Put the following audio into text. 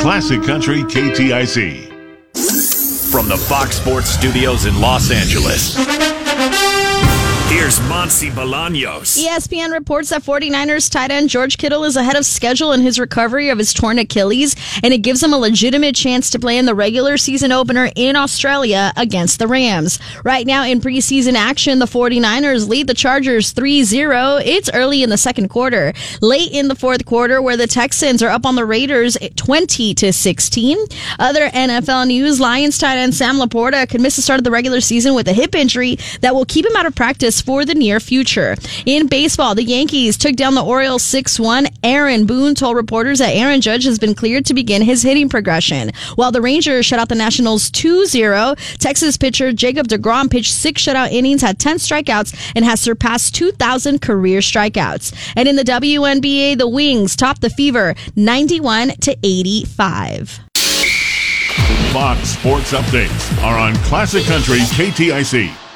Classic Country KTIC. From the Fox Sports Studios in Los Angeles, here's Monsi Bolaños. ESPN reports that 49ers tight end George Kittle is ahead of schedule in his recovery of his torn Achilles, and it gives him a legitimate chance to play in the regular season opener in Australia against the Rams. Right now in preseason action, the 49ers lead the Chargers 3-0. It's early in the second quarter. Late in the fourth quarter, where the Texans are up on the Raiders 20-16. Other NFL news, Lions tight end Sam Laporta could miss the start of the regular season with a hip injury that will keep him out of practice for the near future. In baseball, the Yankees took down the Orioles 6-1. Aaron Boone told reporters that Aaron Judge has been cleared to begin his hitting progression, while the Rangers shut out the Nationals 2-0. Texas pitcher Jacob deGrom pitched 6 shutout innings, had 10 strikeouts, and has surpassed 2,000 career strikeouts. And in the WNBA, the Wings topped the Fever 91-85. Fox Sports Updates are on Classic Country KTIC.